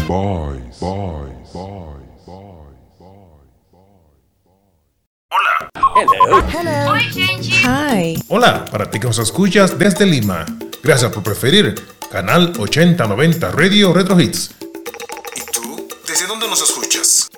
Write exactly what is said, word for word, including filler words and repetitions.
boys, boys, boys, boys, boys. Hola. Hello. Hello. Oi, gente. Hi. Hola, para ti que nos escuchas desde Lima. Gracias por preferir Canal ochenta noventa Radio Retro Hits. ¿Y tú? ¿Desde dónde nos escuchas?